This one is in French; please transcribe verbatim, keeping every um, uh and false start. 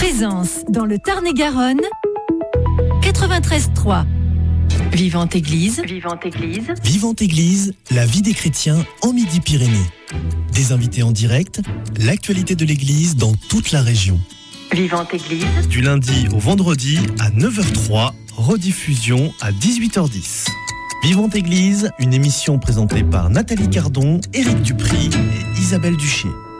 Présence dans le Tarn-et-Garonne, quatre-vingt-treize trois. Vivante Église. Vivante Église. Vivante Église, la vie des chrétiens en Midi-Pyrénées. Des invités en direct, l'actualité de l'Église dans toute la région. Vivante Église. Du lundi au vendredi à neuf heures trois, rediffusion à dix-huit heures dix. Vivante Église, une émission présentée par Nathalie Cardon, Éric Dupry et Isabelle Duchier.